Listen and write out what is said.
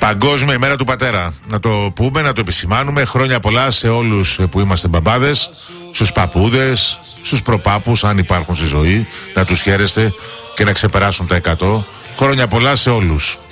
Παγκόσμια ημέρα του πατέρα. Να το πούμε, να το επισημάνουμε. Χρόνια πολλά σε όλους που είμαστε μπαμπάδες, στους παππούδες, στους προπάπους, αν υπάρχουν στη ζωή, να τους χαίρεστε και να ξεπεράσουν τα 100. Χρόνια πολλά σε όλους.